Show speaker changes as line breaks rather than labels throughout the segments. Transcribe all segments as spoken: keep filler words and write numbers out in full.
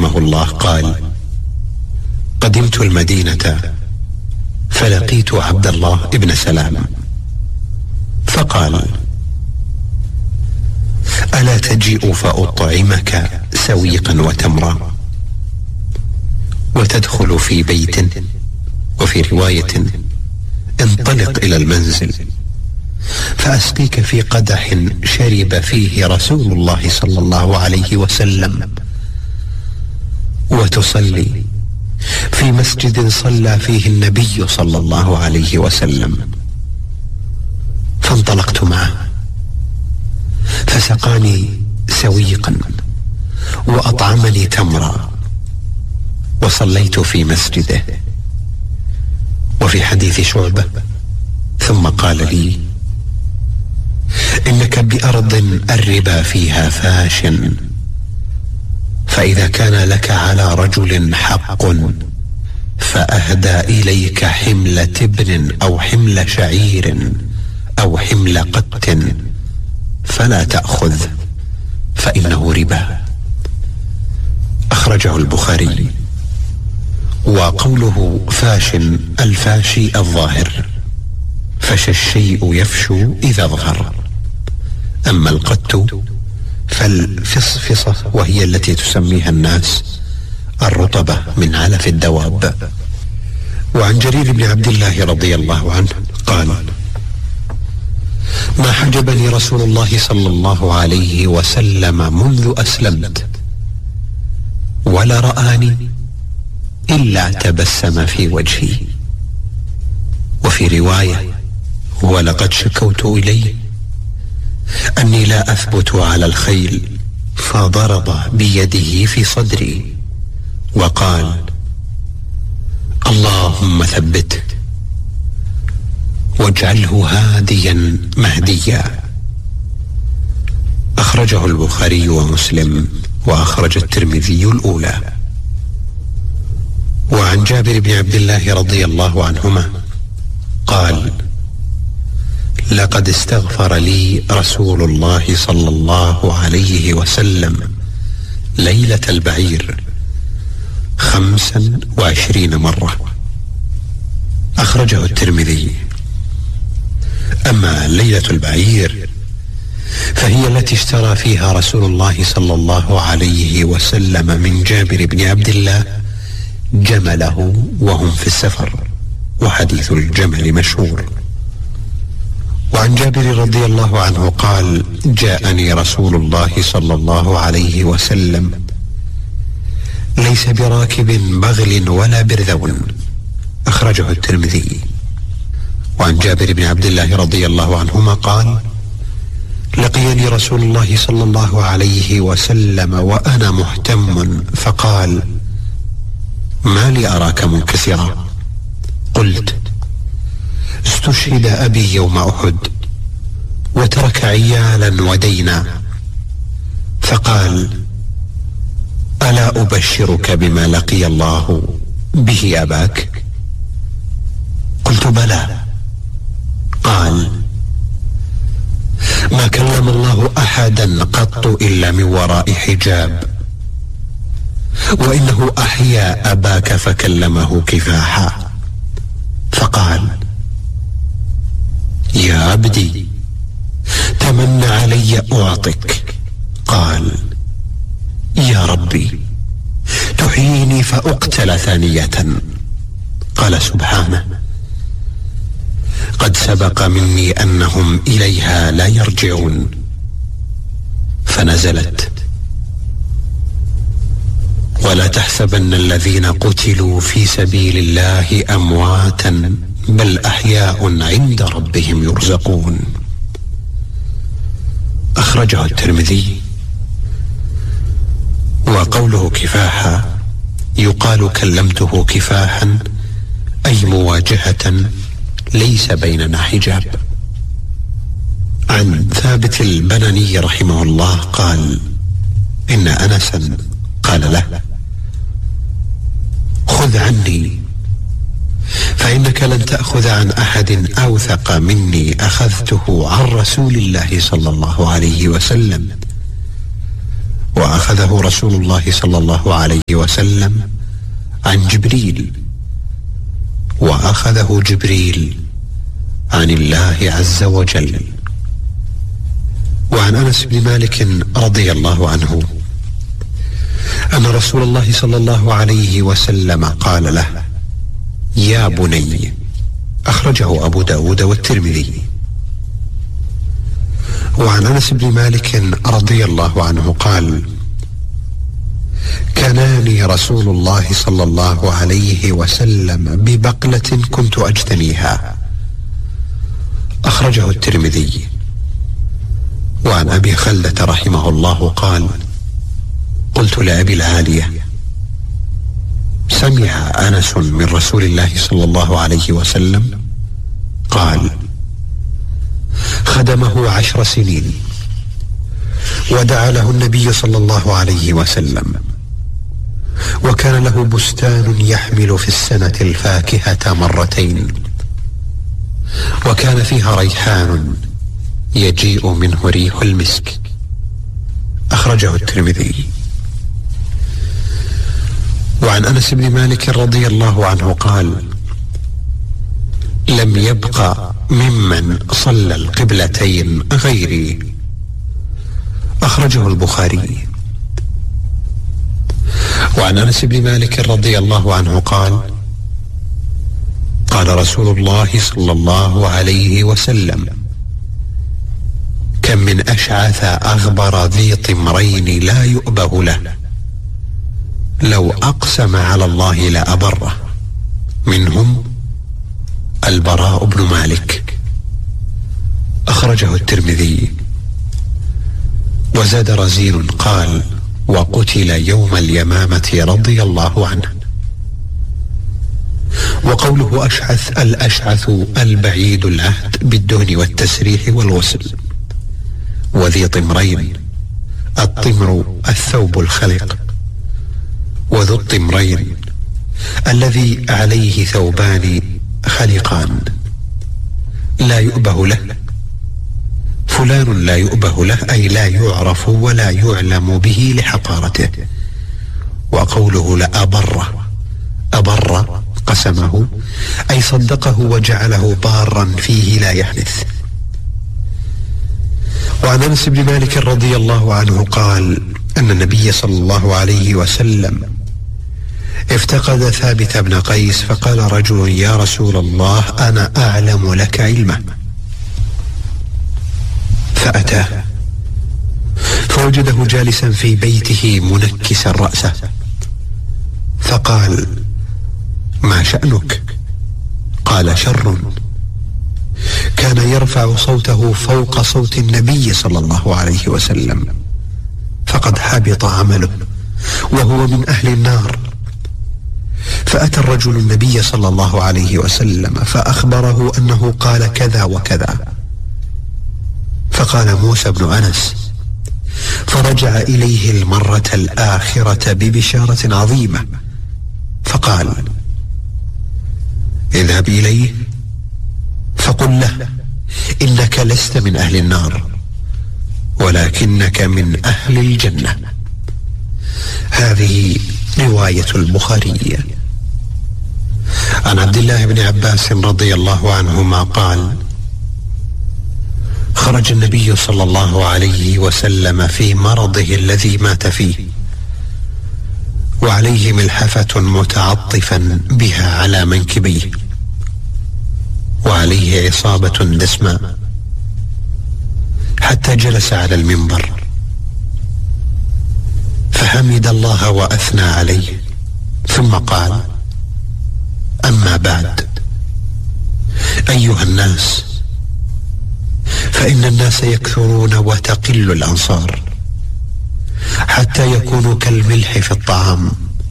رحمه الله قال: قدمت المدينة فلقيت عبد الله ابن سلام فقال: ألا تجيء فأطعمك سويقا وتمرا؟ وتدخل في بيت، وفي رواية: انطلق إلى المنزل فأسقيك في قدح شرب فيه رسول الله صلى الله عليه وسلم، وتصلي في مسجد صلى فيه النبي صلى الله عليه وسلم. فانطلقت معه فسقاني سويقا وأطعمني تمرا، وصليت في مسجده. وفي حديث شعبة: ثم قال لي: إنك بأرض الربا فيها فاش، فإذا كان لك على رجل حق فأهدى إليك حمل تبن أو حمل شعير أو حمل قت فلا تأخذ، فإنه ربا. أخرجه البخاري. وقوله فاش، الفاشي الظاهر، فش الشيء يفشو إذا ظهر. أما القت فالفصفصة، وهي التي تسميها الناس الرطبة من علف الدواب. وعن جرير بن عبد الله رضي الله عنه قال: ما حجبني رسول الله صلى الله عليه وسلم منذ أسلمت ولا رآني إلا تبسم في وجهي. وفي رواية: ولقد شكوت إليه أني لا أثبت على الخيل، فضرب بيده في صدري وقال: اللهم ثبته واجعله هاديا مهديا. أخرجه البخاري ومسلم، وأخرج الترمذي الأولى. وعن جابر بن عبد الله رضي الله عنهما قال: لقد استغفر لي رسول الله صلى الله عليه وسلم ليلة البعير خمسا وعشرين مرة. أخرجه الترمذي. أما ليلة البعير فهي التي اشترى فيها رسول الله صلى الله عليه وسلم من جابر بن عبد الله جمله وهم في السفر، وحديث الجمل مشهور. وعن جابر رضي الله عنه قال: جاءني رسول الله صلى الله عليه وسلم ليس براكب بغل ولا برذون. أخرجه الترمذي. وعن جابر بن عبد الله رضي الله عنهما قال: لقيني رسول الله صلى الله عليه وسلم وأنا محتم فقال: ما لي أراك منكسرا؟ قلت: استشهد أبي يوم أحد وترك عيالا ودينا. فقال: ألا أبشرك بما لقي الله به أباك؟ قلت: بلى. قال: ما كلم الله أحدا قط إلا من وراء حجاب، وإنه أحيا أباك فكلمه كفاحا. فقال: يا عبدي تمن علي أعطك. قال: يا ربي تحييني فأقتل ثانية. قال سبحانه: قد سبق مني أنهم إليها لا يرجعون. فنزلت: ولا تحسبن الذين قتلوا في سبيل الله أمواتا بل أحياء عند ربهم يرزقون. أخرجه الترمذي. وقوله كفاحا يقال كلمته كفاحا، أي مواجهة ليس بيننا حجاب. عن ثابت البناني رحمه الله قال: إن أنسا قال له: خذ عني، فإنك لن تأخذ عن أحد أوثق مني أخذته عن رسول الله صلى الله عليه وسلم. وأخذه رسول الله صلى الله عليه وسلم عن جبريل، وأخذه جبريل عن الله عز وجل. وعن أنس بن مالك رضي الله عنه أن رسول الله صلى الله عليه وسلم قال له: يا بني، أخرجه أبو داود والترمذي. وعن أنس بن مالك رضي الله عنه قال: كانني رسول الله صلى الله عليه وسلم ببقلة كنت أجتنيها، أخرجه الترمذي. وعن أبي خلدة رحمه الله قال: قلت لأبي العالية: سمع أنس من رسول الله صلى الله عليه وسلم؟ قال: خدمه عشر سنين، ودعا له النبي صلى الله عليه وسلم، وكان له بستان يحمل في السنة الفاكهة مرتين، وكان فيها ريحان يجيء منه ريح المسك، أخرجه الترمذي. وعن أنس بن مالك رضي الله عنه قال: لم يبق ممن صلى القبلتين غيري، أخرجه البخاري. وعن أنس بن مالك رضي الله عنه قال: قال رسول الله صلى الله عليه وسلم: كم من أشعث أغبر ذي طمرين لا يؤبه له، لو أقسم على الله لأبره، منهم البراء بن مالك، أخرجه الترمذي. وزاد رزين قال: وقتل يوم اليمامة رضي الله عنه. وقوله أشعث، الأشعث البعيد العهد بالدهن والتسريح والغسل. وذي طمرين، الطمر الثوب الخلق، وذو الطمرين الذي عليه ثوبان خلقان لا يؤبه له. فلان لا يؤبه له أي لا يعرف ولا يعلم به لحقارته. وقوله لأبره، أبر قسمه أي صدقه وجعله بارا فيه لا يحنث. وعن أنس بن مالك رضي الله عنه قال: أن النبي صلى الله عليه وسلم افتقد ثابت بن قيس، فقال رجل: يا رسول الله، أنا أعلم لك علمه. فأتاه فوجده جالسا في بيته منكسا رأسه، فقال: ما شأنك؟ قال: شر. كان يرفع صوته فوق صوت النبي صلى الله عليه وسلم، فقد حبط عمله وهو من أهل النار. فأتى الرجل النبي صلى الله عليه وسلم فأخبره أنه قال كذا وكذا، فقال موسى بن أنس: فرجع إليه المرة الآخرة ببشارة عظيمة، فقال: اذهب إليه فقل له إنك لست من أهل النار، ولكنك من أهل الجنة. هذه رواية البخاري. عن عبد الله بن عباس رضي الله عنهما قال: خرج النبي صلى الله عليه وسلم في مرضه الذي مات فيه، وعليه ملحفة متعطفا بها على منكبيه، وعليه عصابة دسماء، حتى جلس على المنبر فحمد الله وأثنى عليه، ثم قال: أما بعد، أيها الناس، فإن الناس يكثرون وتقل الأنصار، حتى يكونوا كالملح في الطعام،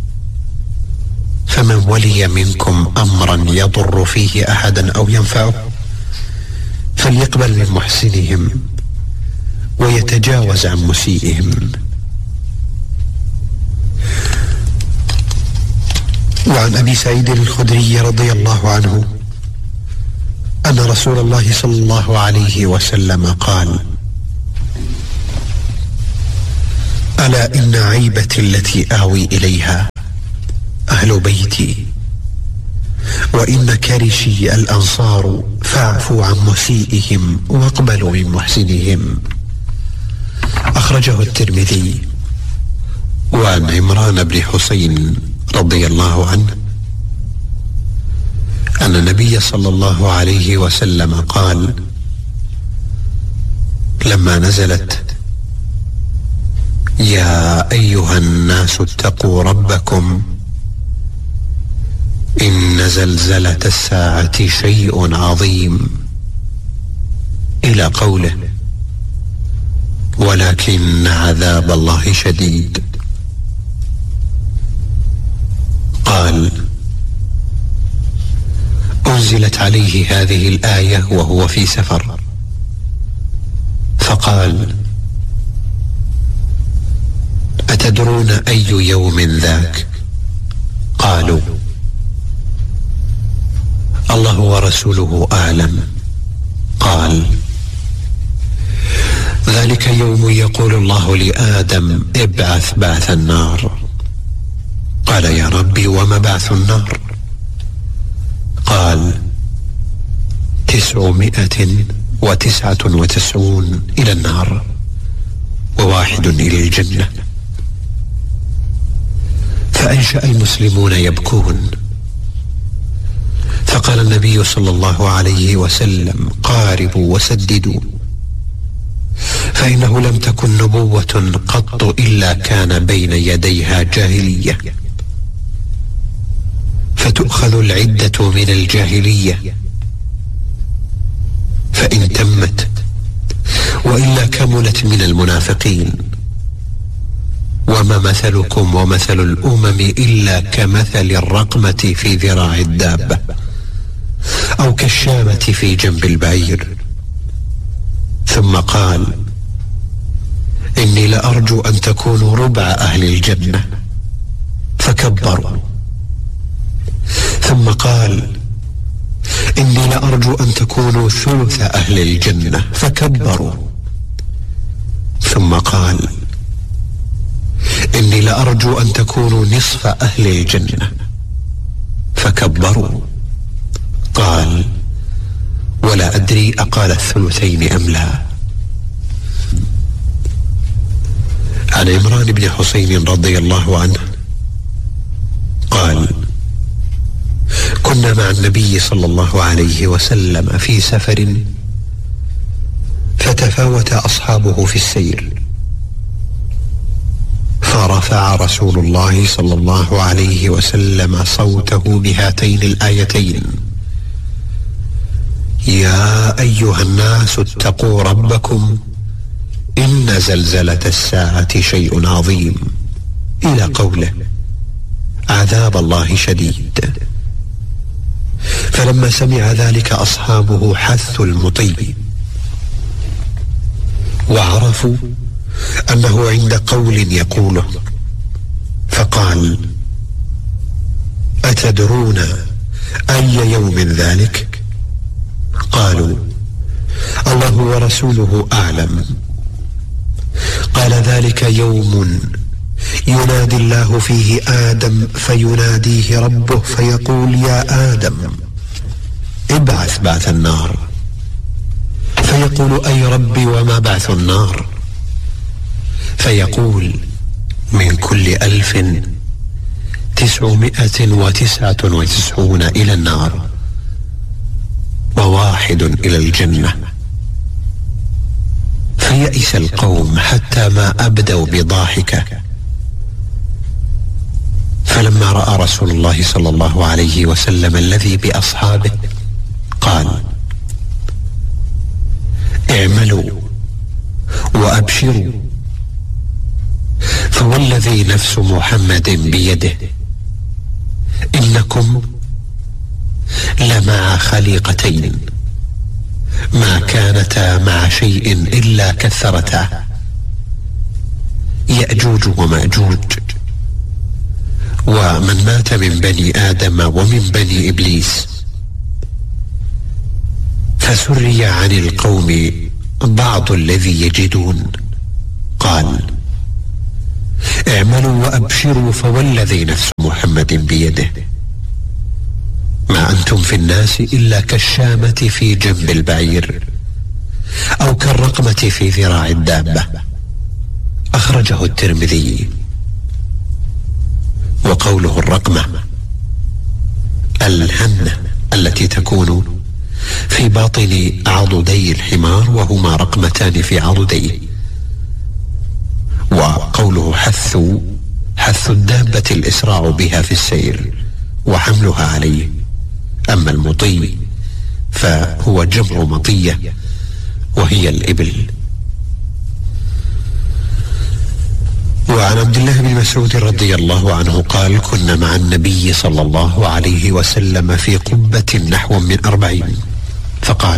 فمن ولي منكم أمرا يضر فيه أحدا أو ينفعه فليقبل من محسنهم ويتجاوز عن مسيئهم. وعن أبي سعيد الخدري رضي الله عنه أن رسول الله صلى الله عليه وسلم قال: ألا إن عيبتي التي آوي إليها أهل بيتي، وإن كرشي الأنصار، فاعفوا عن مسيئهم واقبلوا من محسنهم. أخرجه الترمذي. وعن عمران بن حسين رضي الله عنه أن النبي صلى الله عليه وسلم قال لما نزلت: يا أيها الناس اتقوا ربكم إن زلزلة الساعة شيء عظيم، إلى قوله: ولكن عذاب الله شديد. قال: أنزلت عليه هذه الآية وهو في سفر، فقال: أتدرون أي يوم ذاك؟ قالوا: الله ورسوله أعلم. قال: ذلك يوم يقول الله لآدم: ابعث بعث النار. قال: يا ربي وما بعث النار؟ قال: تسعمائة وتسعة وتسعون إلى النار وواحد إلى الجنة. فأنشأ المسلمون يبكون، فقال النبي صلى الله عليه وسلم: قاربوا وسددوا، فإنه لم تكن نبوة قط إلا كان بين يديها جاهلية، فتؤخذ العدة من الجاهلية فإن تمت، وإلا كملت من المنافقين. وما مثلكم ومثل الأمم إلا كمثل الرقمة في ذراع الدابة، أو كالشامة في جنب البعير. ثم قال: إني لأرجو أن تكونوا ربع أهل الجنة، فكبروا. ثم قال: إني لأرجو أن تكونوا ثلث أهل الجنة، فكبروا. ثم قال: إني لأرجو أن تكونوا نصف أهل الجنة، فكبروا. قال: ولا أدري أقال الثلثين أم لا. عن عمران بن حسين رضي الله عنه قال: كنا مع النبي صلى الله عليه وسلم في سفر، فتفاوت أصحابه في السير، فرفع رسول الله صلى الله عليه وسلم صوته بهاتين الآيتين: يا أيها الناس اتقوا ربكم إن زلزلة الساعة شيء عظيم، إلى قوله: عذاب الله شديد. فلما سمع ذلك أصحابه حثوا المطي، وعرفوا أنه عند قول يقوله، فقال: أتدرون أي يوم ذلك؟ قالوا: الله ورسوله أعلم. قال: ذلك يوم ينادي الله فيه آدم، فيناديه ربه فيقول: يا آدم ابعث بعث النار. فيقول: أي ربي وما بعث النار؟ فيقول: من كل ألف تسعمائة وتسعة وتسعون إلى النار وواحد إلى الجنة. فيئس القوم حتى ما أبدوا بضاحكة. فلما رأى رسول الله صلى الله عليه وسلم الذي بأصحابه قال: اعملوا وأبشروا، فوالذي نفس محمد بيده إنكم لمع خليقتين ما كانتا مع شيء إلا كثرتا، يأجوج ومأجوج. ومن مات من بني آدم ومن بني إبليس فسري عن القوم بعض الذي يجدون. قال: اعملوا وأبشروا فوالذي نفس محمد بيده ما أنتم في الناس إلا كالشامة في جنب البعير أو كالرقمة في ذراع الدابة. أخرجه الترمذي. وقوله الرقمة الهنة التي تكون في باطن عضدي الحمار وهما رقمتان في عضديه. وقوله حث حث الدابة الإسراع بها في السير وحملها عليه. أما المطي فهو جمع مطية وهي الإبل. وعن عبد الله بن مسعود رضي الله عنه قال: كنا مع النبي صلى الله عليه وسلم في قبة نحو من أربعين، فقال: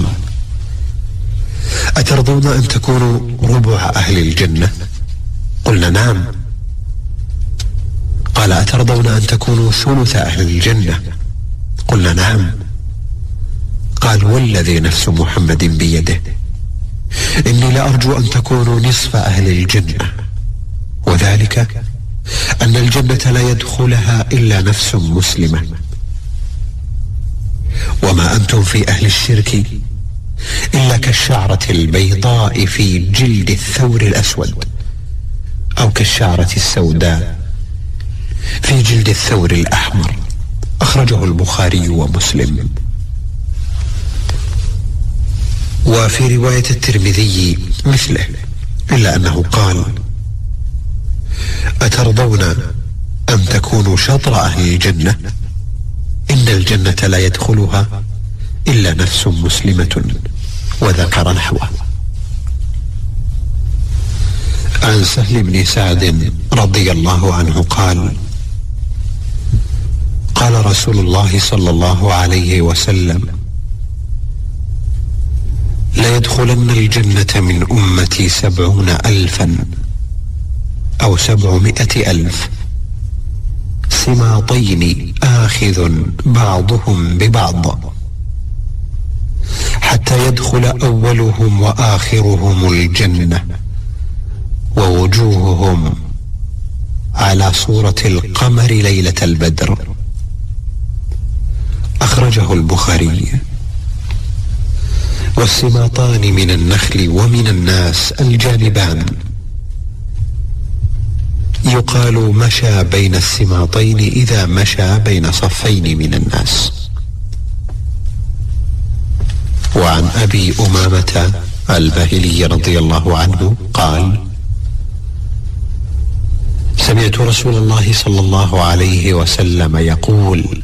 أترضون أن تكونوا ربع أهل الجنة؟ قلنا: نعم. قال: أترضون أن تكونوا ثلث أهل الجنة؟ قلنا: نعم. قال: والذي نفس محمد بيده إني لأرجو أن تكونوا نصف أهل الجنة، وذلك أن الجنة لا يدخلها إلا نفس مسلمة، وما أنتم في أهل الشرك إلا كالشعرة البيضاء في جلد الثور الأسود، أو كالشعرة السوداء في جلد الثور الأحمر. أخرجه البخاري ومسلم. وفي رواية الترمذي مثله، إلا أنه قال: أترضون أن تكونوا شطر أهل الجنة؟ إن الجنة لا يدخلها إلا نفس مسلمة، وذكر نحوه. عن سهل بن سعد رضي الله عنه قال: قال رسول الله صلى الله عليه وسلم: لا يدخلن الجنة من أمتي سبعون ألفا أو سبعمائة ألف سماطين آخذ بعضهم ببعض، حتى يدخل أولهم وآخرهم الجنة، ووجوههم على صورة القمر ليلة البدر. أخرجه البخاري. والسماطان من النخل ومن الناس الجانبان، يقال مشى بين السماطين إذا مشى بين صفين من الناس. وعن أبي أمامة الباهلي رضي الله عنه قال: سمعت رسول الله صلى الله عليه وسلم يقول: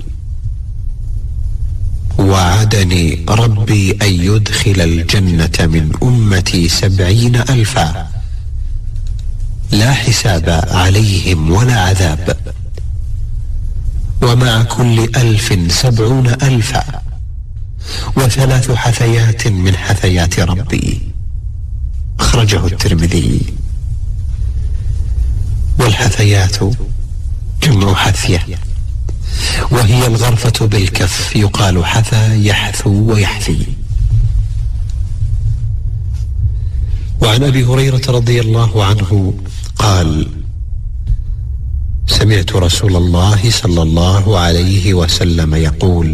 وعدني ربي أن يدخل الجنة من أمتي سبعين ألفا لا حساب عليهم ولا عذاب، ومع كل ألف سبعون ألفا، وثلاث حثيات من حثيات ربي. أخرجه الترمذي. والحثيات جمع حثية، وهي الغرفة بالكف، يقال حثى يحثو ويحثي. وعن أبي هريرة رضي الله عنه قال: سمعت رسول الله صلى الله عليه وسلم يقول: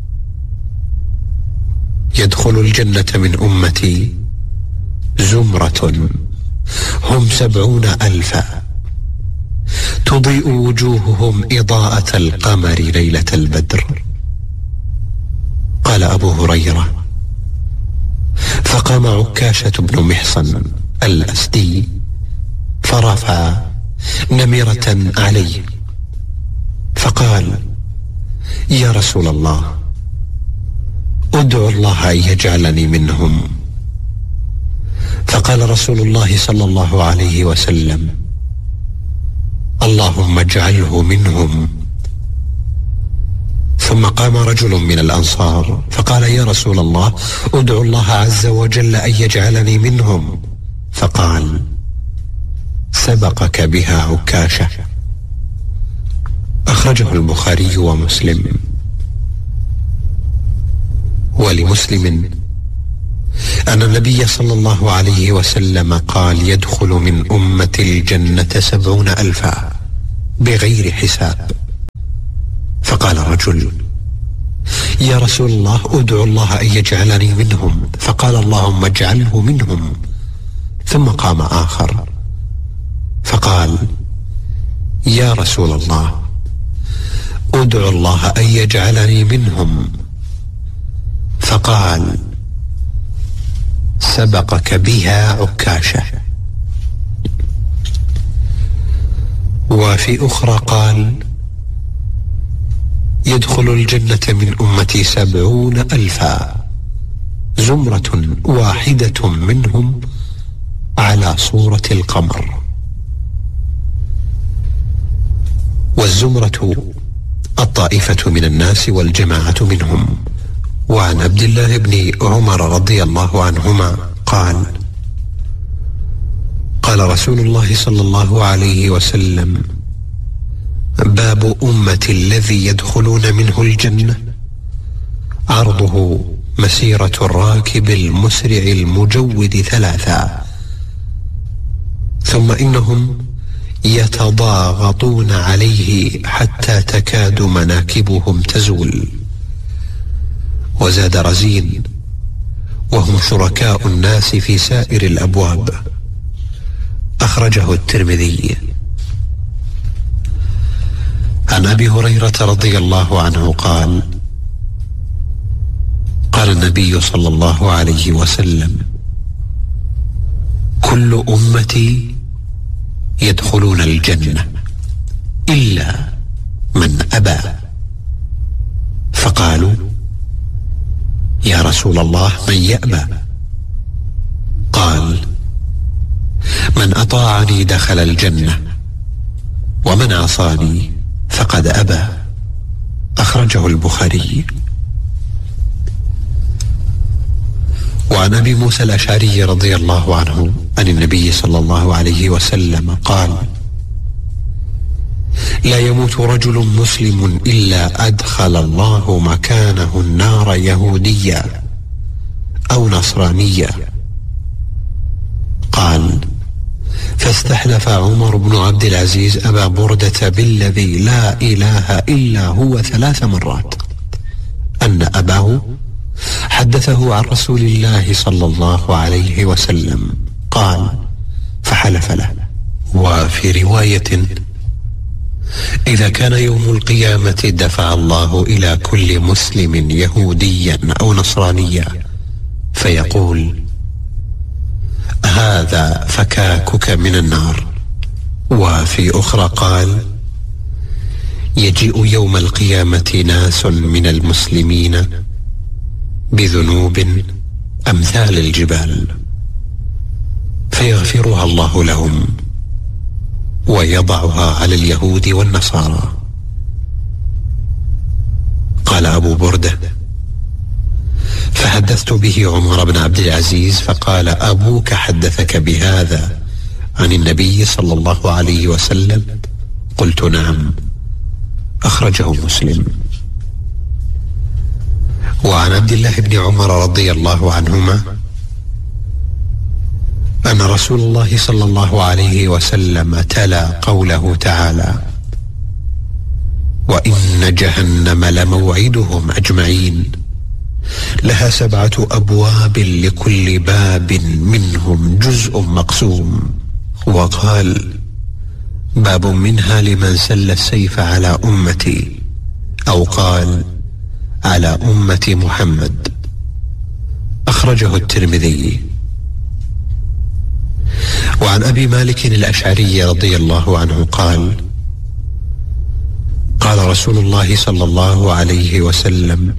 يدخل الجنة من أمتي زمرة هم سبعون ألفا تضيء وجوههم إضاءة القمر ليلة البدر. قال أبو هريرة: فقام عكاشة بن محصن الأسدي فرفع نمرة عليه فقال: يا رسول الله، ادعو الله أن يجعلني منهم. فقال رسول الله صلى الله عليه وسلم: اللهم اجعله منهم. ثم قام رجل من الأنصار فقال: يا رسول الله، ادعو الله عز وجل أن يجعلني منهم. فقال: سبقك بها عكاشة. أخرجه البخاري ومسلم. ولمسلم: أن النبي صلى الله عليه وسلم قال: يدخل من أمة الجنة سبعون ألفا بغير حساب. فقال رجل: يا رسول الله، أدعو الله أن يجعلني منهم. فقال: اللهم اجعله منهم. ثم قام آخر فقال: يا رسول الله، أدعو الله أن يجعلني منهم. فقال: سبقك بها عكاشة. وفي أخرى قال: يدخل الجنة من أمتي سبعون ألفا، زمرة واحدة منهم على صورة القمر. والزمرة الطائفة من الناس والجماعة منهم. وعن عبد الله بن عمر رضي الله عنهما قال: قال رسول الله صلى الله عليه وسلم: باب أمتي الذي يدخلون منه الجنة عرضه مسيرة الراكب المسرع المجود ثلاثا، ثم إنهم يتضاغطون عليه حتى تكاد مناكبهم تزول. وزاد رزين: وهم شركاء الناس في سائر الأبواب. أخرجه الترمذي. عن أبي هريرة رضي الله عنه قال: قال النبي صلى الله عليه وسلم: كل أمتي يدخلون الجنة إلا من أبى. فقالوا: يا رسول الله، من يأبى؟ قال: من أطاعني دخل الجنة، ومن عصاني فقد أبى. أخرجه البخاري. وعن أبي موسى الأشعري رضي الله عنه عن النبي صلى الله عليه وسلم قال: لا يموت رجل مسلم إلا أدخل الله مكانه النار يهوديا أو نصرانيا. قال: فاستحلف عمر بن عبد العزيز أبا بردة بالذي لا إله إلا هو ثلاث مرات أن أباه حدثه عن رسول الله صلى الله عليه وسلم. قال: فحلف له. وفي رواية: إذا كان يوم القيامة دفع الله إلى كل مسلم يهوديا أو نصرانيا فيقول: هذا فكاكك من النار. وفي أخرى قال: يجيء يوم القيامة ناس من المسلمين بذنوب أمثال الجبال فيغفرها الله لهم ويضعها على اليهود والنصارى. قال أبو بردة: فحدثت به عمر بن عبد العزيز فقال: أبوك حدثك بهذا عن النبي صلى الله عليه وسلم؟ قلت: نعم. أخرجه مسلم. وعن عبد الله بن عمر رضي الله عنهما أن رسول الله صلى الله عليه وسلم تلا قوله تعالى: وإن جهنم لموعدهم أجمعين لها سبعة أبواب لكل باب منهم جزء مقسوم. وقال: باب منها لمن سل السيف على أمتي، أو قال: على أمة محمد. أخرجه الترمذي. وعن أبي مالك الأشعري رضي الله عنه قال: قال رسول الله صلى الله عليه وسلم: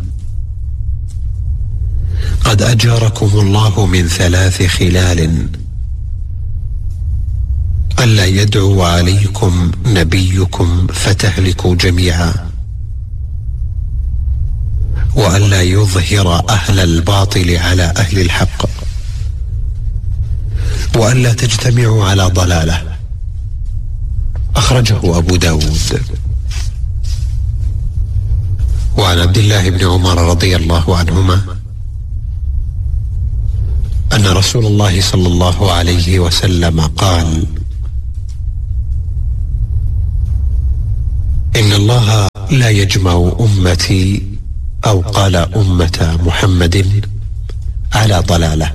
قد أجاركم الله من ثلاث خلال: ألا يدعو عليكم نبيكم فتهلكوا جميعا، وألا يظهر أهل الباطل على أهل الحق، وألا تجتمعوا على ضلالة. أخرجه أبو داود. وعن عبد الله بن عمر رضي الله عنهما أن رسول الله صلى الله عليه وسلم قال: إن الله لا يجمع أمتي أو قال أمة محمد على ضلالة،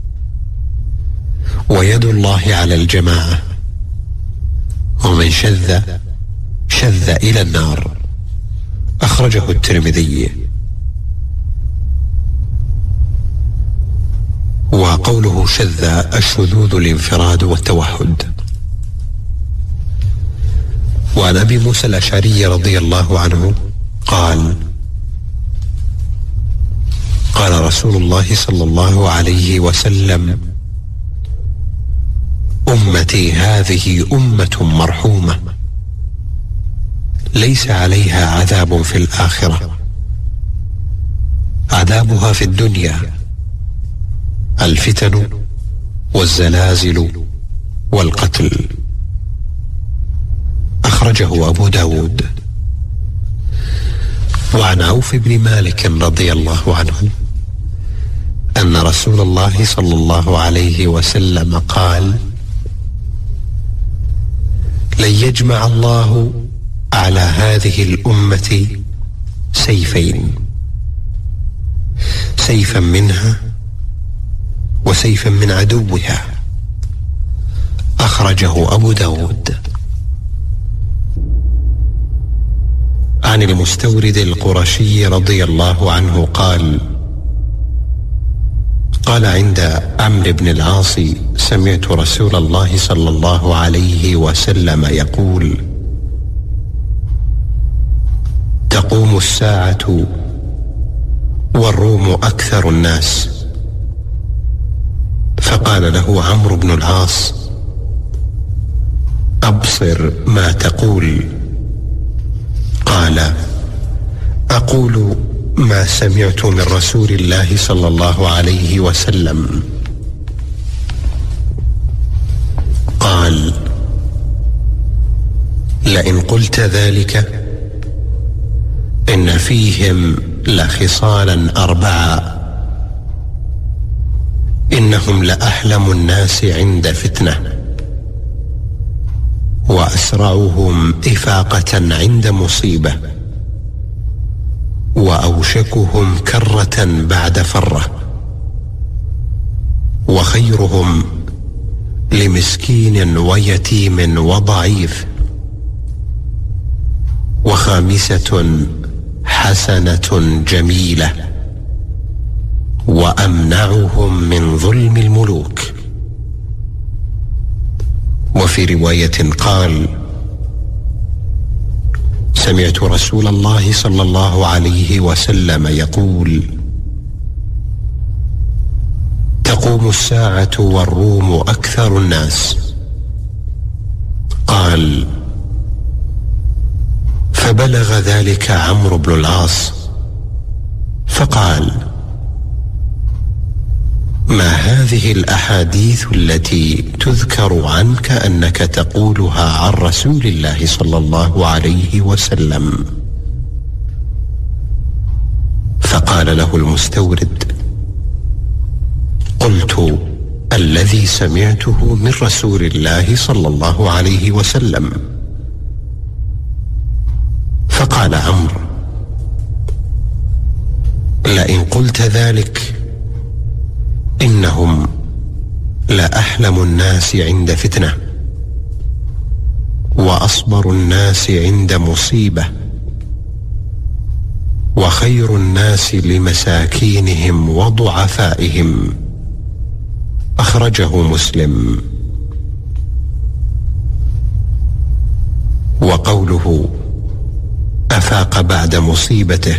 ويد الله على الجماعة، ومن شذ شذ إلى النار. أخرجه الترمذي. وقوله شذ الشذوذ الانفراد والتوحد. وعن أبي موسى الأشعري رضي الله عنه قال: قال رسول الله صلى الله عليه وسلم: أمتي هذه أمة مرحومة ليس عليها عذاب في الآخرة، عذابها في الدنيا الفتن والزلازل والقتل. أخرجه أبو داود. وعن عوف بن مالك رضي الله عنه أن رسول الله صلى الله عليه وسلم قال: لن يجمع الله على هذه الأمة سيفين، سيفا منها وسيفا من عدوها. أخرجه أبو داود. عن المستورد القرشي رضي الله عنه قال: قال عند عمرو بن العاص: سمعت رسول الله صلى الله عليه وسلم يقول: تقوم الساعة والروم أكثر الناس. فقال له عمرو بن العاص: أبصر ما تقول. قال: أقول ما سمعت من رسول الله صلى الله عليه وسلم. قال: لئن قلت ذلك إن فيهم لخصالا أربعة: إنهم لأحلم الناس عند فتنة، وأسرعهم إفاقة عند مصيبة، وأوشكهم كرة بعد فرة، وخيرهم لمسكين ويتيم وضعيف، وخامسة حسنة جميلة، وأمنعهم من ظلم الملوك. وفي رواية قال: سمعت رسول الله صلى الله عليه وسلم يقول: تقوم الساعة والروم أكثر الناس. قال: فبلغ ذلك عمرو بن العاص فقال: ما هذه الأحاديث التي تذكر عنك أنك تقولها عن رسول الله صلى الله عليه وسلم؟ فقال له المستورد: قلت: الذي سمعته من رسول الله صلى الله عليه وسلم. فقال عمرو: لئن قلت ذلك إنهم لأحلم الناس عند فتنة، وأصبر الناس عند مصيبة، وخير الناس لمساكينهم وضعفائهم. أخرجه مسلم. وقوله أفاق بعد مصيبته: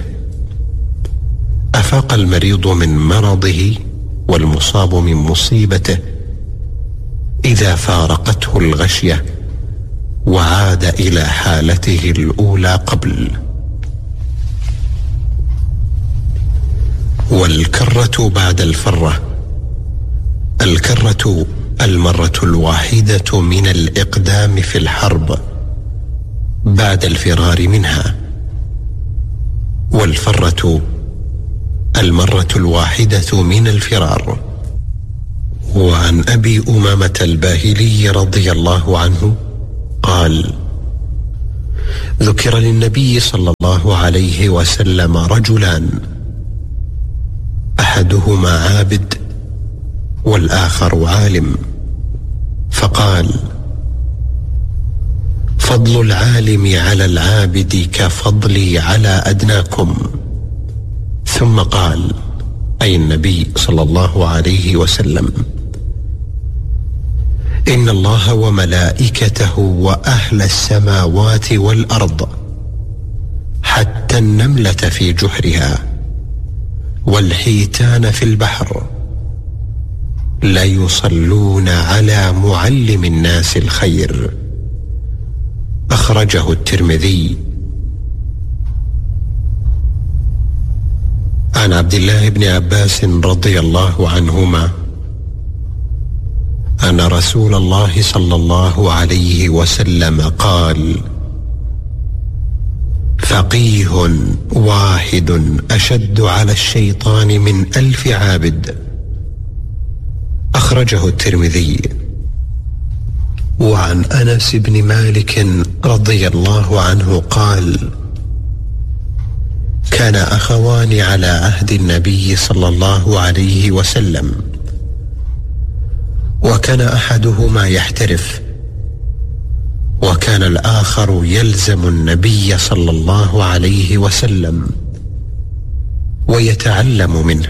أفاق المريض من مرضه والمصاب من مصيبته إذا فارقته الغشية وعاد إلى حالته الأولى قبل. والكرة بعد الفرة: الكرة المرة الواحدة من الإقدام في الحرب بعد الفرار منها، والفرة المرة الواحدة من الفرار. وعن أبي أمامة الباهلي رضي الله عنه قال: ذكر للنبي صلى الله عليه وسلم رجلان، أحدهما عابد والآخر عالم، فقال: فضل العالم على العابد كفضلي على أدناكم. ثم قال، أي النبي صلى الله عليه وسلم: إن الله وملائكته وأهل السماوات والأرض حتى النملة في جحرها والحيتان في البحر لا يصلون على معلم الناس الخير. أخرجه الترمذي. عن عبد الله بن عباس رضي الله عنهما أن رسول الله صلى الله عليه وسلم قال: فقيه واحد أشد على الشيطان من ألف عابد. أخرجه الترمذي. وعن أنس بن مالك رضي الله عنه قال: كان أخوان على عهد النبي صلى الله عليه وسلم، وكان أحدهما يحترف، وكان الآخر يلزم النبي صلى الله عليه وسلم ويتعلم منه.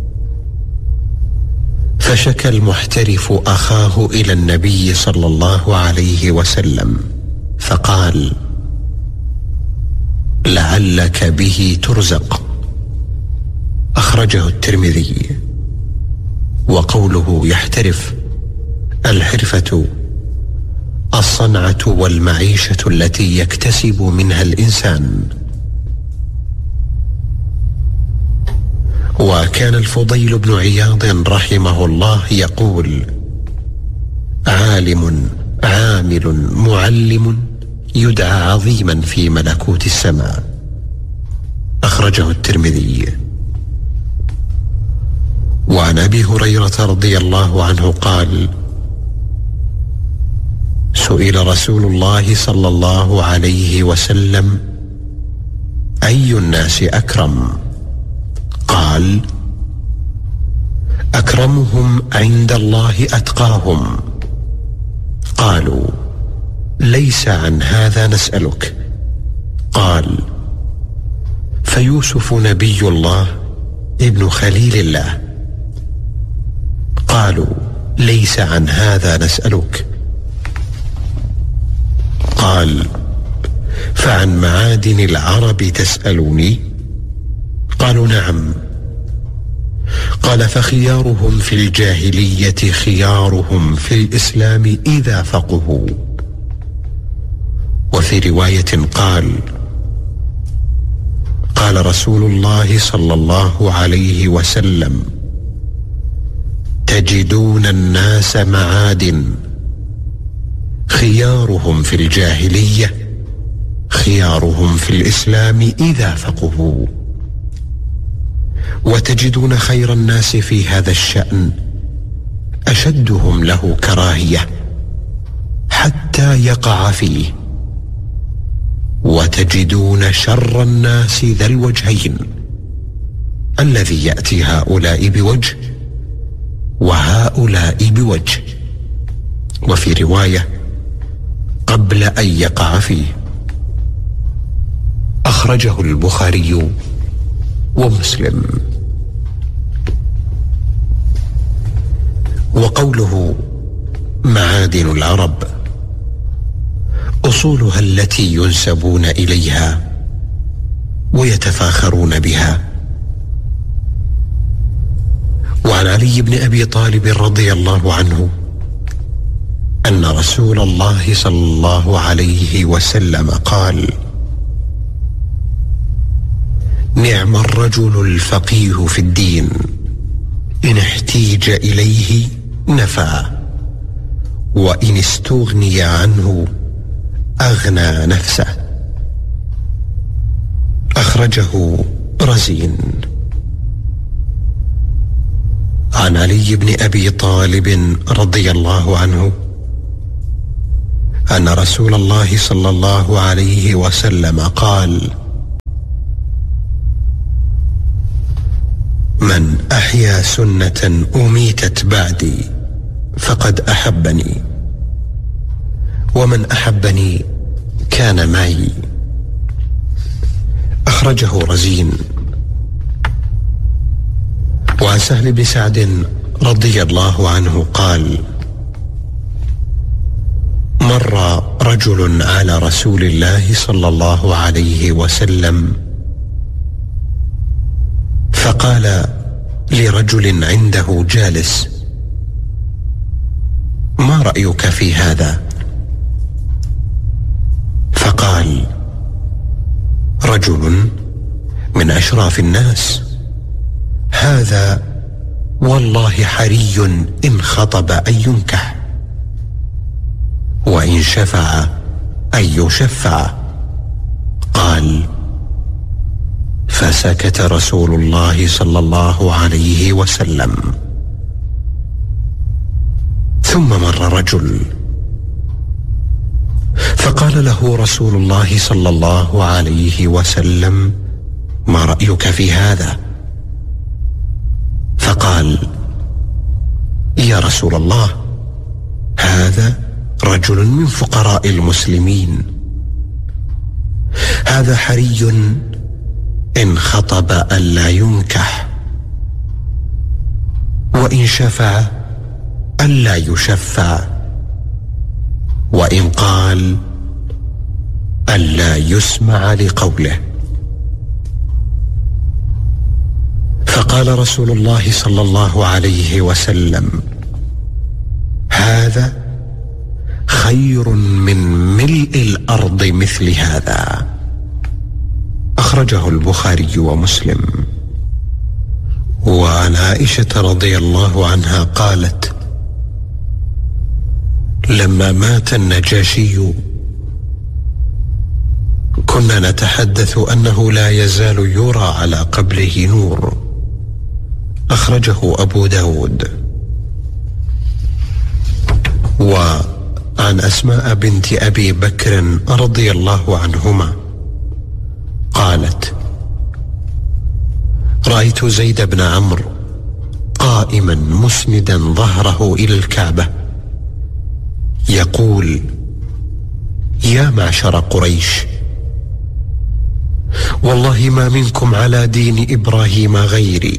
فشكى المحترف أخاه إلى النبي صلى الله عليه وسلم فقال: لعلك به ترزق. أخرجه الترمذي. وقوله يحترف، الحرفة الصنعة والمعيشة التي يكتسب منها الإنسان. وكان الفضيل بن عياض رحمه الله يقول: عالم عامل معلم يدعى عظيما في ملكوت السماء. أخرجه الترمذي. وعن أبي هريرة رضي الله عنه قال: سئل رسول الله صلى الله عليه وسلم: أي الناس أكرم؟ قال: أكرمهم عند الله أتقاهم. قالوا: ليس عن هذا نسألك. قال: فيوسف نبي الله ابن خليل الله. قالوا: ليس عن هذا نسألك. قال: فعن معادن العرب تسألوني؟ قالوا: نعم. قال: فخيارهم في الجاهلية خيارهم في الإسلام إذا فقهوا. وفي رواية قال: قال رسول الله صلى الله عليه وسلم: تجدون الناس معادن، خيارهم في الجاهلية خيارهم في الإسلام إذا فقهوا، وتجدون خير الناس في هذا الشأن أشدهم له كراهية حتى يقع فيه، وتجدون شر الناس ذا الوجهين، الذي يأتي هؤلاء بوجه وهؤلاء بوجه. وفي رواية: قبل أن يقع فيه. أخرجه البخاري ومسلم. وقوله معادن العرب أصولها التي ينسبون إليها ويتفاخرون بها. وعن علي بن أبي طالب رضي الله عنه أن رسول الله صلى الله عليه وسلم قال: نعم الرجل الفقيه في الدين، إن احتيج إليه نفع، وإن استغني عنه أغنى نفسه. أخرجه رزين. عن علي بن أبي طالب رضي الله عنه أن رسول الله صلى الله عليه وسلم قال: من أحيا سنة أميتت بعدي فقد أحبني، ومن أحبني كان معي. أخرجه رزين. وعن سهل بن سعد رضي الله عنه قال: مر رجل على رسول الله صلى الله عليه وسلم فقال لرجل عنده جالس: ما رأيك في هذا؟ فقال رجل من أشراف الناس: هذا والله حري إن خطب أن ينكح، وإن شفع أن يشفع. قال: فسكت رسول الله صلى الله عليه وسلم. ثم مر رجل فقال له رسول الله صلى الله عليه وسلم: ما رأيك في هذا؟ فقال: يا رسول الله، هذا رجل من فقراء المسلمين، هذا حري إن خطب ألا ينكح، وإن شفع ألا يشفع، وإن قال ألا يسمع لقوله. فقال رسول الله صلى الله عليه وسلم: هذا خير من ملء الأرض مثل هذا. أخرجه البخاري ومسلم. وعن عائشة رضي الله عنها قالت: لما مات النجاشي كنا نتحدث أنه لا يزال يرى على قبره نور. أخرجه أبو داود. وعن أسماء بنت أبي بكر رضي الله عنهما قالت: رأيت زيد بن عمرو قائما مسندا ظهره إلى الكعبة يقول: يا معشر قريش، والله ما منكم على دين إبراهيم غيري.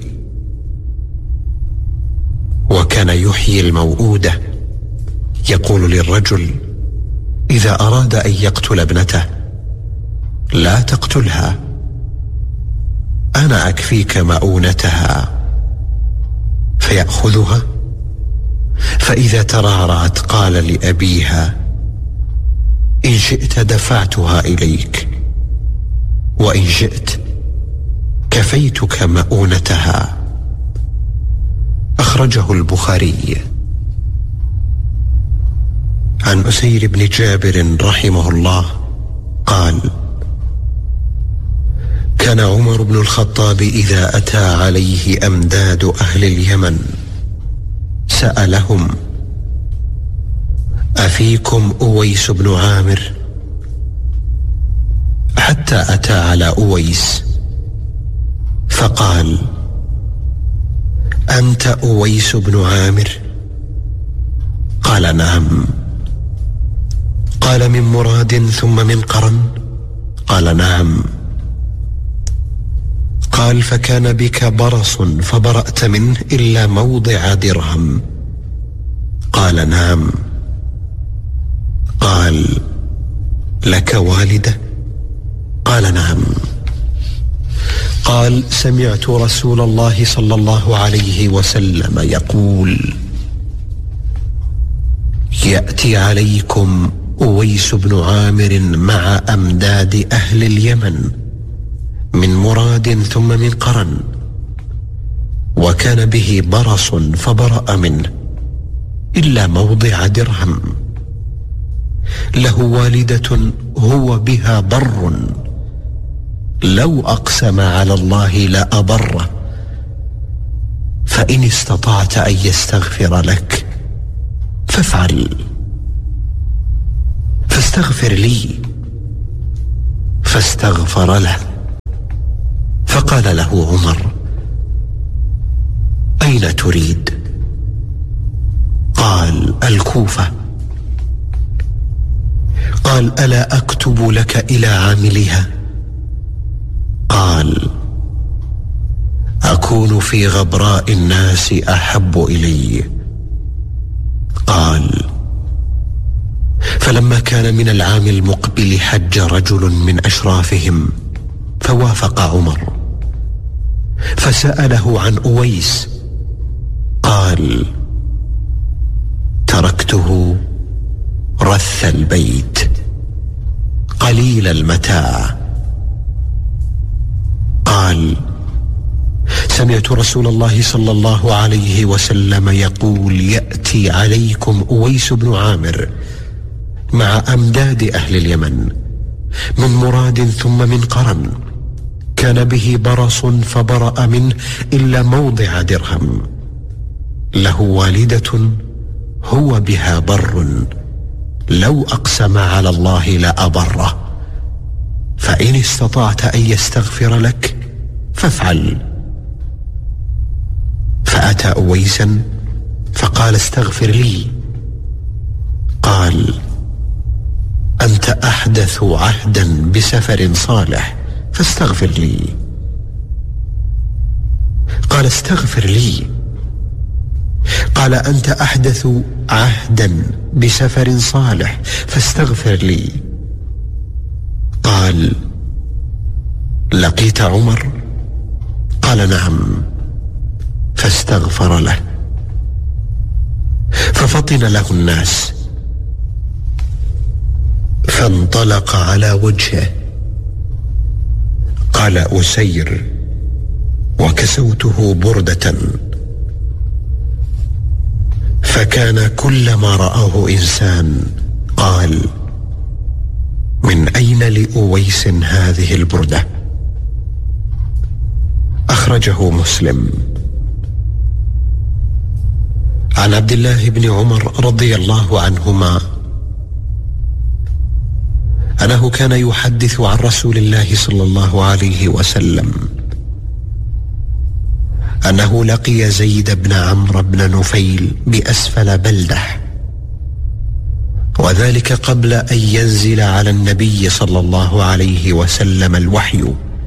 وكان يحيي الموؤودة، يقول للرجل إذا أراد أن يقتل ابنته: لا تقتلها، أنا أكفيك مؤونتها. فيأخذها، فإذا ترعرعت قال لأبيها: إن شئت دفعتها إليك، وإن شئت كفيتك مؤونتها. أخرجه البخاري. عن أسير بن جابر رحمه الله قال: كان عمر بن الخطاب إذا أتى عليه أمداد أهل اليمن سألهم: أفيكم أويس بن عامر؟ حتى أتى على أويس فقال: أنت أويس بن عامر؟ قال: نعم. قال: من مراد ثم من قرن؟ قال: نعم. قال: فكان بك برص فبرأت منه إلا موضع درهم؟ قال: نعم. قال: لك والدة؟ قال: نعم. قال: سمعت رسول الله صلى الله عليه وسلم يقول: يأتي عليكم أويس بن عامر مع أمداد أهل اليمن من مراد ثم من قرن، وكان به برص فبرأ منه إلا موضع درهم، له والدة هو بها بر، لو أقسم على الله لأبره، فإن استطعت أن يستغفر لك فافعل، فاستغفر لي. فاستغفر له، فقال له عمر: أين تريد؟ قال: الكوفة. قال: ألا أكتب لك إلى عاملها؟ قال: أكون في غبراء الناس أحب إلي. قال: فلما كان من العام المقبل حج رجل من أشرافهم فوافق عمر، فسأله عن أويس. قال: تركته رث البيت قليل المتاع. قال: سمعت رسول الله صلى الله عليه وسلم يقول: يأتي عليكم أويس بن عامر مع أمداد أهل اليمن من مراد ثم من قرن، كان به برص فبرأ منه إلا موضع درهم، له والدة هو بها بر، لو أقسم على الله لأبره، فإن استطعت أن يستغفر لك فافعل. فأتى أويسا فقال: استغفر لي. قال: أنت أحدث عهدا بسفر صالح فاستغفر لي. قال: استغفر لي. قال: أنت أحدث عهدا بسفر صالح فاستغفر لي. قال: لقيت عمر؟ قال: نعم. فاستغفر له، ففطن له الناس، فانطلق على وجهه. قال أسير: وكسوته بردة، فكان كلما رآه إنسان قال: من أين لأويس هذه البردة؟ أخرجه مسلم. عن عبد الله بن عمر رضي الله عنهما أنه كان يحدث عن رسول الله صلى الله عليه وسلم أنه لقي زيد بن عمرو بن نفيل بأسفل بلدة، وذلك قبل أن ينزل على النبي صلى الله عليه وسلم الوحي،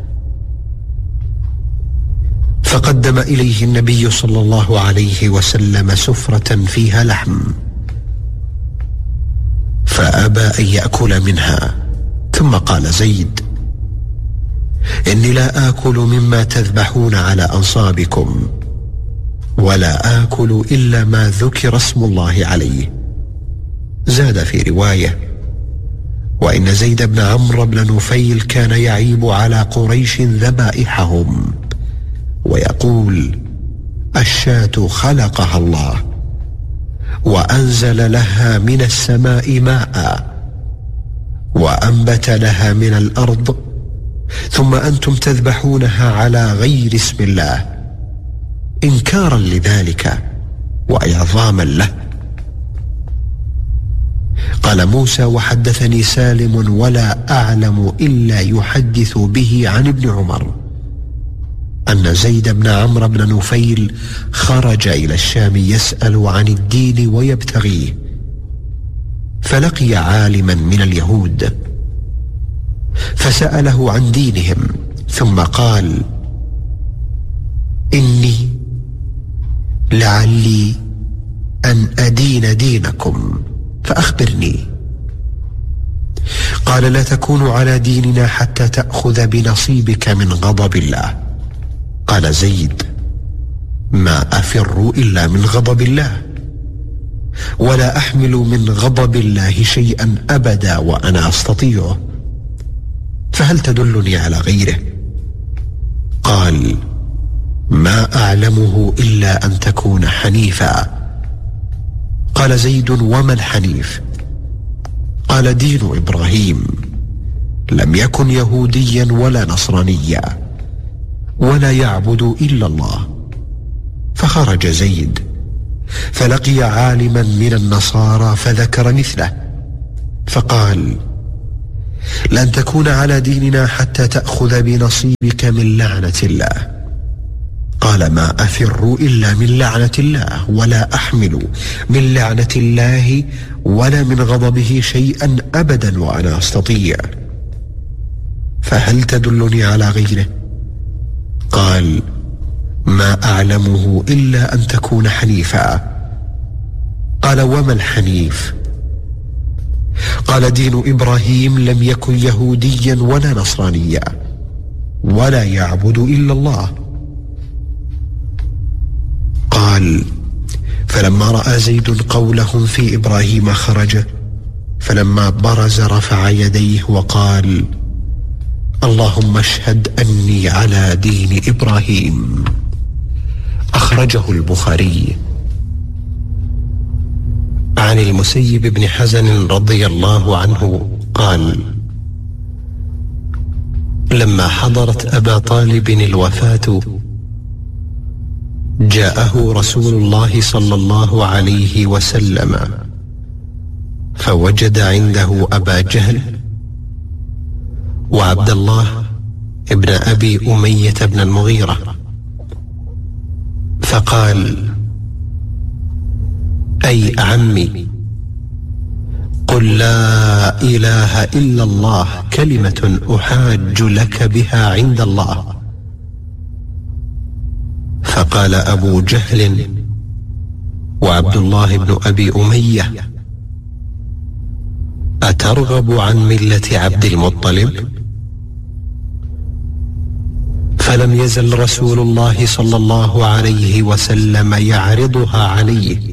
فقدم إليه النبي صلى الله عليه وسلم سفرة فيها لحم، فأبى أن يأكل منها، ثم قال زيد: إني لا آكل مما تذبحون على أنصابكم، ولا آكل إلا ما ذكر اسم الله عليه. زاد في رواية: وإن زيد بن عمرو بن نفيل كان يعيب على قريش ذبائحهم ويقول: الشاة خلقها الله وأنزل لها من السماء ماء وأنبت لها من الأرض، ثم أنتم تذبحونها على غير اسم الله، إنكارا لذلك وإعظاما له. قال موسى: وحدثني سالم ولا أعلم إلا يحدث به عن ابن عمر أن زيد بن عمرو بن نفيل خرج إلى الشام يسأل عن الدين ويبتغيه، فلقي عالما من اليهود فسأله عن دينهم، ثم قال: إني لعلي أن أدين دينكم فأخبرني. قال: لا تكون على ديننا حتى تأخذ بنصيبك من غضب الله. قال زيد: ما أفر إلا من غضب الله، ولا أحمل من غضب الله شيئا أبدا وأنا أستطيعه، فهل تدلني على غيره؟ قال: ما أعلمه إلا أن تكون حنيفا. قال زيد: وما الحنيف؟ قال: دين إبراهيم، لم يكن يهوديا ولا نصرانيا، ولا يعبد إلا الله، فخرج زيد فلقي عالما من النصارى فذكر مثله، فقال: لن تكون على ديننا حتى تأخذ بنصيبك من لعنة الله. قال: ما أفر إلا من لعنة الله، ولا أحمل من لعنة الله ولا من غضبه شيئا أبدا وأنا أستطيع، فهل تدلني على غيره؟ قال: ما أعلمه إلا أن تكون حنيفا. قال: وما الحنيف؟ قال: دين إبراهيم لم يكن يهوديا ولا نصرانيا، ولا يعبد إلا الله. قال: فلما رأى زيد قولهم في إبراهيم خرج، فلما برز رفع يديه وقال: اللهم اشهد أني على دين إبراهيم. أخرجه البخاري. عن المسيب بن حزن رضي الله عنه قال: لما حضرت أبا طالب الوفاة جاءه رسول الله صلى الله عليه وسلم فوجد عنده أبا جهل وعبد الله ابن أبي أمية بن المغيرة، فقال: أي عمي، قل لا إله إلا الله كلمة أحاج لك بها عند الله. فقال أبو جهل وعبد الله بن أبي أمية: أترغب عن ملة عبد المطلب؟ فلم يزل رسول الله صلى الله عليه وسلم يعرضها عليه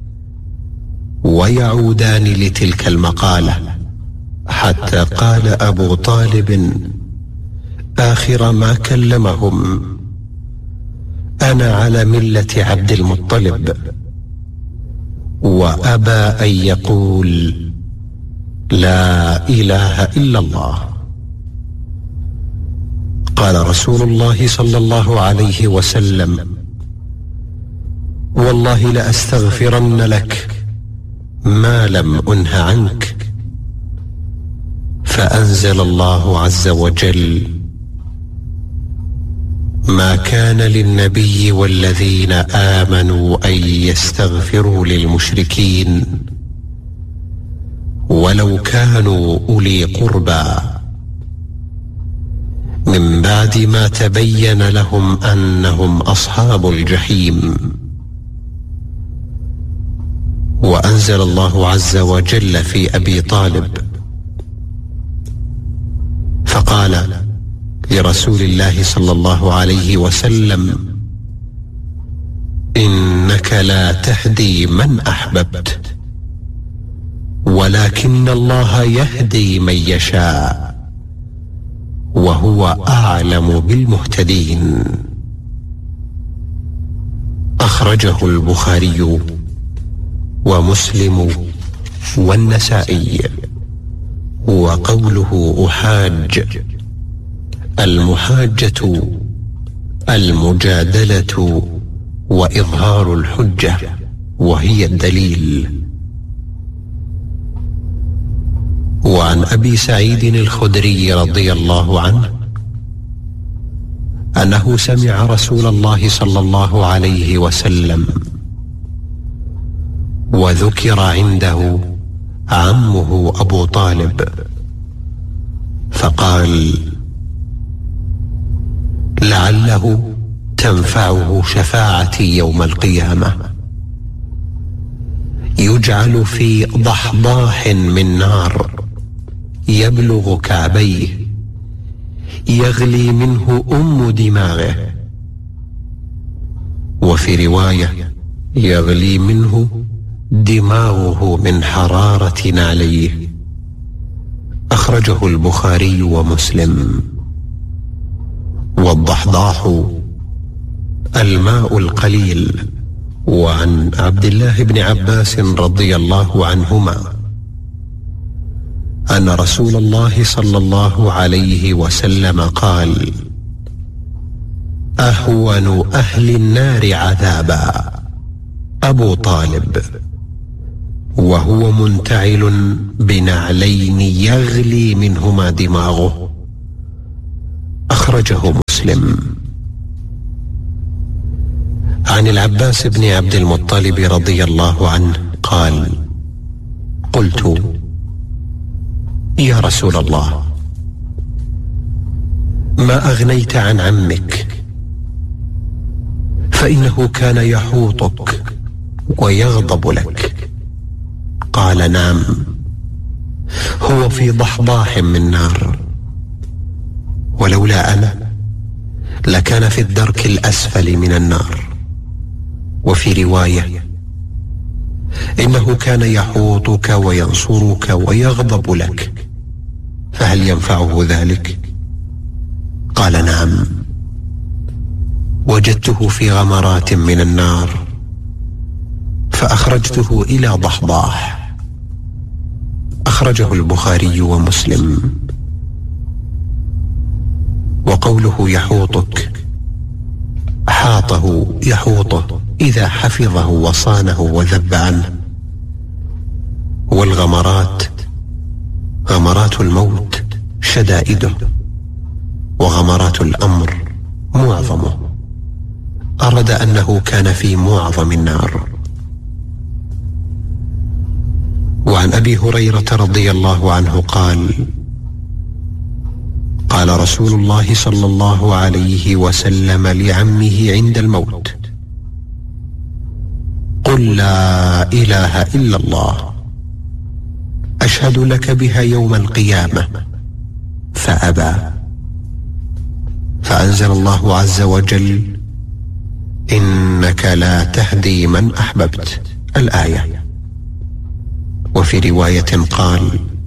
ويعودان لتلك المقالة، حتى قال أبو طالب آخر ما كلمهم: أنا على ملة عبد المطلب. وأبى أن يقول لا إله إلا الله. قال رسول الله صلى الله عليه وسلم: والله لأستغفرن لك ما لم أنه عنك. فأنزل الله عز وجل: ما كان للنبي والذين آمنوا أن يستغفروا للمشركين ولو كانوا أولي قربى من بعد ما تبين لهم أنهم أصحاب الجحيم. وأنزل الله عز وجل في أبي طالب فقال لرسول الله صلى الله عليه وسلم: إنك لا تهدي من أحببت ولكن الله يهدي من يشاء وهو أعلم بالمهتدين. أخرجه البخاري ومسلم والنسائي. وقوله أحاج: المحاجة المجادلة وإظهار الحجة، وهي الدليل. وعن أبي سعيد الخدري رضي الله عنه أنه سمع رسول الله صلى الله عليه وسلم وذكر عنده عمه أبو طالب فقال: لعله تنفعه شفاعتي يوم القيامة. يجعل في ضحضاح من نار يبلغ كعبيه يغلي منه أم دماغه، وفي رواية يغلي منه دماغه من حرارة نعليه. أخرجه البخاري ومسلم. والضحضاح الماء القليل. وعن عبد الله بن عباس رضي الله عنهما أن رسول الله صلى الله عليه وسلم قال: أهون أهل النار عذابا أبو طالب، وهو منتعل بنعلين يغلي منهما دماغه. أخرجه مسلم. عن العباس بن عبد المطلب رضي الله عنه قال: قلت: يا رسول الله، ما أغنيت عن عمك، فإنه كان يحوطك ويغضب لك. قال: نعم، هو في ضحضاح من نار، ولولا أنا لكان في الدرك الأسفل من النار. وفي رواية: إنه كان يحوطك وينصرك ويغضب لك، فهل ينفعه ذلك؟ قال: نعم، وجدته في غمرات من النار فأخرجته إلى ضحضاح. أخرجه البخاري ومسلم. وقوله يحوطك، حاطه يحوطه إذا حفظه وصانه وذب عنه. والغمرات غمرات الموت شدائده، وغمرات الأمر معظمه. أراد أنه كان في معظم النار. وعن أبي هريرة رضي الله عنه قال: قال رسول الله صلى الله عليه وسلم لعمه عند الموت: قل لا إله إلا الله أشهد لك بها يوم القيامة، فأبى، فأنزل الله عز وجل: إنك لا تهدي من أحببت، الآية. وفي رواية قال: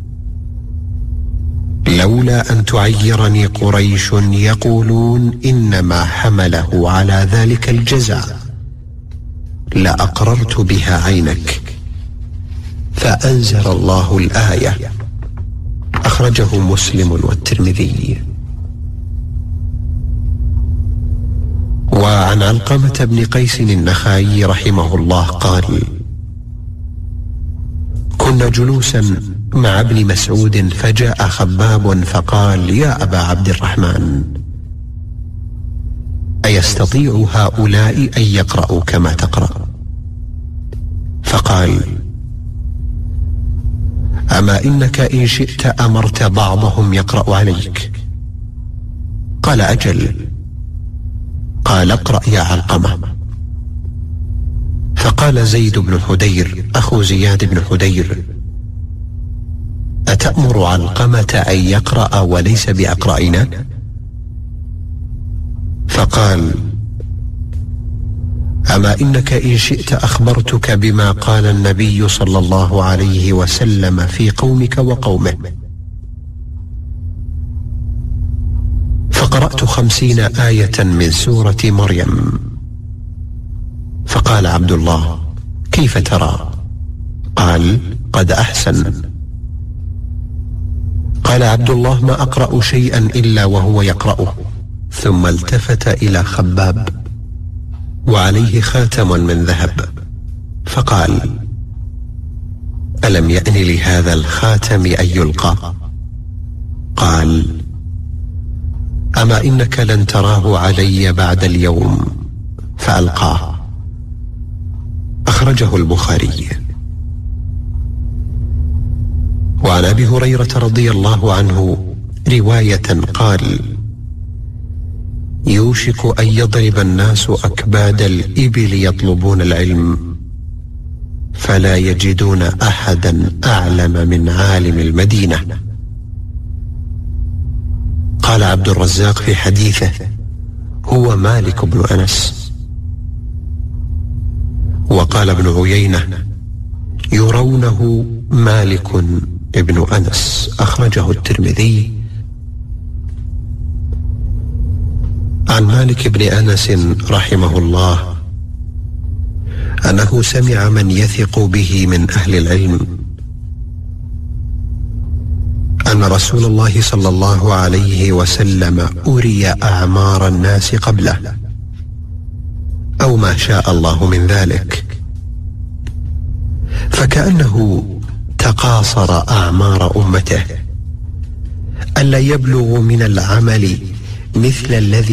لولا أن تعيرني قريش يقولون إنما حمله على ذلك الجزع لأقررت بها عينك، فأنزل الله الآية. أخرجه مسلم والترمذي. وعن علقمة بن قيس النخعي رحمه الله قال: كنا جلوسا مع ابن مسعود فجاء خباب فقال: يا أبا عبد الرحمن، أيستطيع هؤلاء أن يقرأوا كما تقرأ؟ فقال: أما إنك إن شئت أمرت بعضهم يقرأ عليك. قال: أجل. قال: اقرأ يا علقمة. فقال زيد بن حدير أخو زياد بن حدير: أتأمر علقمة أن يقرأ وليس بأقرأنا؟ فقال: أما إنك إن شئت أخبرتك بما قال النبي صلى الله عليه وسلم في قومك وقومه. فقرأت خمسين آية من سورة مريم. فقال عبد الله: كيف ترى؟ قال: قد أحسن. قال عبد الله: ما أقرأ شيئا إلا وهو يقرأه. ثم التفت إلى خباب وعليه خاتم من ذهب، فقال: ألم يأن لهذا الخاتم أن يلقى؟ قال: أما إنك لن تراه علي بعد اليوم، فألقاه. أخرجه البخاري. وعن أبي هريرة رضي الله عنه رواية قال: يوشك أن يضرب الناس أكباد الإبل يطلبون العلم، فلا يجدون أحدا أعلم من عالم المدينة. قال عبد الرزاق في حديثه: هو مالك بن أنس. وقال ابن عيينة: يرونه مالك ابن أنس. أخرجه الترمذي. عن مالك بن أنس رحمه الله أنه سمع من يثق به من أهل العلم أن رسول الله صلى الله عليه وسلم أري أعمار الناس قبله، أو ما شاء الله من ذلك، فكأنه تقاصر أعمار أمته ألا يبلغوا من العمل مثل الذي